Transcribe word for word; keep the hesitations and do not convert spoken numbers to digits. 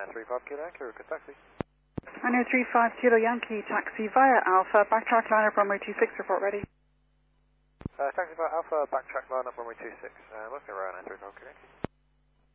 Ryanair three five Kilo Yankee, good taxi. Ryanair three five Kilo Yankee, taxi via Alpha, backtrack line up runway two six, report ready. Uh, taxi via Alpha, backtrack line up runway two six, uh, looking at Ryanair three five Kilo Yankee.